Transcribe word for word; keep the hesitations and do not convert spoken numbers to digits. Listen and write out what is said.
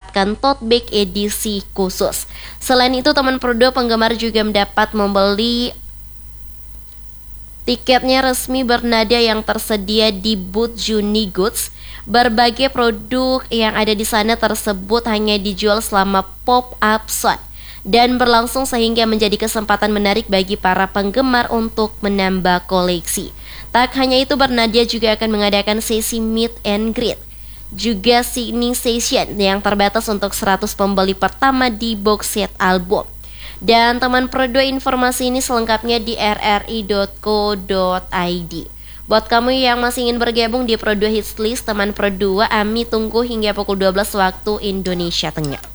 mendapatkan tote bag edisi khusus. Selain itu, teman Prodo penggemar juga mendapat membeli tiketnya resmi Bernada yang tersedia di booth Juni Goods. Berbagai produk yang ada di sana tersebut hanya dijual selama pop-up shop dan berlangsung sehingga menjadi kesempatan menarik bagi para penggemar untuk menambah koleksi. Tak hanya itu, Bernada juga akan mengadakan sesi meet and greet, juga signing session yang terbatas untuk seratus pembeli pertama di box set album. Dan teman Prodo, informasi ini selengkapnya di r r i dot co dot i d. Buat kamu yang masih ingin bergabung di Prodo Hits List teman Prodo, Ami tunggu hingga pukul dua belas waktu Indonesia Tengah.